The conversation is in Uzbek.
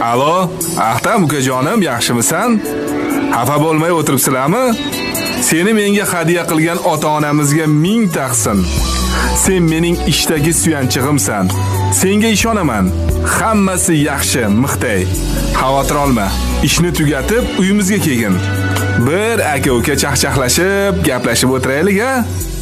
Alo, Ahtam ukajonim, yaxshimisan? Xafa bo'lmay o'tiribsizlarmi? Seni menga hadiya qilgan ota-onamizga ming taqsin. Sen mening ishdagi suyanchig'imsan. Senga ishonaman. Hammasi yaxshi, Mixtay. Xavotir olma. Ishni tugatib uyimizga kelgin. Bir aka-uka chaqchaqlashib, gaplashib o'tiraylik-a.